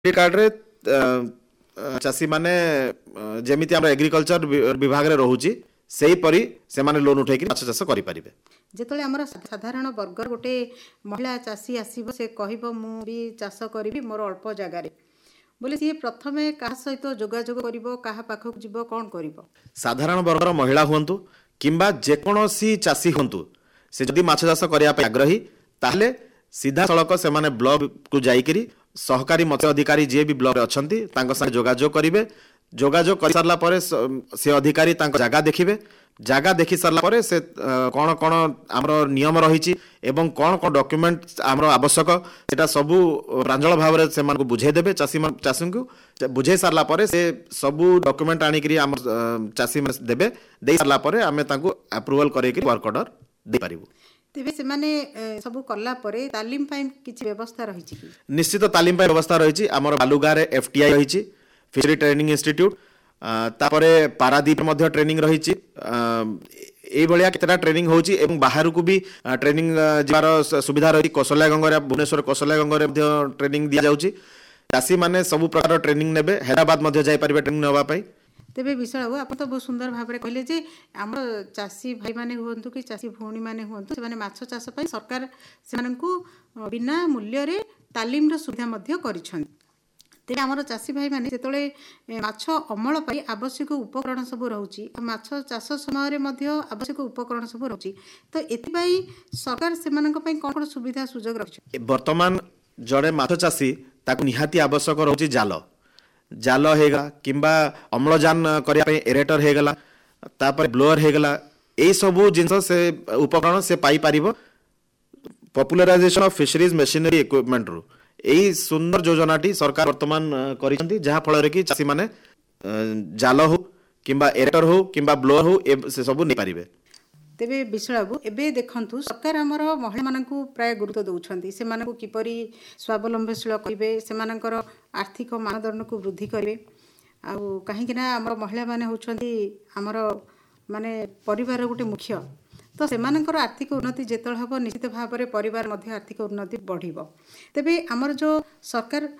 Card रे चाषी माने जेमिति हम एग्रीकल्चर विभाग रे रहूची सेही परी से माने लोन उठेकी माछ चाष करि परिबे। जेतले हमर साधारण वर्ग गोटे महिला चाषी आसीबो से कहबो मु भी चाष करिवि मोर अल्प जगह रे बोले सी प्रथमे कहा सहित जोगाजोग करिवो कहा पाखक जीवो कोन करिवो। साधारण वर्गर महिला हुंतु किंबा जेकोसी चाषी हुंतु से जदि माछ चाष करिया पे आग्रही ताहले सीधा सड़क से माने ब्लॉक को जाइकरी सहकारी मत्स्य अधिकारी जे भी ब्लॉक रे अछंती तांको संगे जोगाजोग करिवे। जोगाजोग कर सारला परे से अधिकारी तांको जागा देखिबे। जागा देखि सारला परे से कोन कोन हमरो नियम रहिछि एवं कोन कोन डॉक्यूमेंट हमरो आवश्यक सेटा सबु प्रांजल भाव रे से मानको बुझाई देबे। चाषी को बुझाई सारला परे से सबु डॉक्यूमेंट आनी करी हम चाषी में देबे। दे सारला परे हमें तांको अप्रूवल करे कि वर्क ऑर्डर दे पारिबो। तेबे से माने सबु कल्ला परे तालीम पाइन किछि व्यवस्था रहिछि कि? निश्चित तालीम पाइन व्यवस्था रहिछि। हमर बालुगा रे एफटीआई रहिछि फिशरी ट्रेनिंग इंस्टीट्यूट तापरे पारादीप मध्ये ट्रेनिंग रहिछि। ए भलिया केतरा ट्रेनिंग होछि एवं बाहर को भी ट्रेनिंग जिबार सुविधा रही। कौशल्या गंगरे भुवनेश्वर कौशल्या गंगरे मध्ये ट्रेनिंग दिया जाउछि। चाषी माने सब प्रकार ट्रेनिंग नेबे। हैदराबाद मध्ये जाई परिबे ट्रेनिंग नेबा पई। तेबे विशाल बाबू आप तो बहुत सुंदर भाव में कहले जे आम चाषी भाई माने हुंतु कि चाषी भौणी माने हुंतु से माने माछ चाष पई सरकार से माननकु बिना मूल्य रे तालीम रो सुविधा मध्ये करिछन। तेबे हमर चाषी भाई माने जेतले माछ अमल पई आवश्यक उपकरण सब रहउची माछ चाष समय रे मध्ये आवश्यक उपकरण सब रहउची तो एति पई सरकार से माननक पई कोन सुविधा सुजोग रखछ। वर्तमान जड़े माछ चाषी ताकु निहाती आवश्यक रहउची जाल हेगा किंबा अम्लजान करिया पे एरेटर हेगला तापर ब्लोअर हेगला ए सबु जिंस से उपकरण से पाई पारिबो popularisation of fisheries machinery equipment रू। एई सुंदर योजनाटी सरकार वर्तमान करिसंती जहा फल रे कि चाषी माने जाल हो किंबा एरेटर हो किंबा ब्लोअर हो से सबु नै पारिबे। तेबे विश्वाबू एबे देखंतु सरकार हमर महिला मानकु प्राय गुरुत्व दउछंती से मानकु किपरि स्वावलंबनशील करिवे से मानकर आर्थिक मानदंड को वृद्धि करिवे आ काहे कि ना हमर महिला माने होछंती हमर माने परिवार गोटे मुख्य तो से मानकर आर्थिक उन्नति जेतल हबो निश्चित भाव में परिवार मध्य आर्थिक उन्नति बढ़िबो। तेबे हमर जो सरकार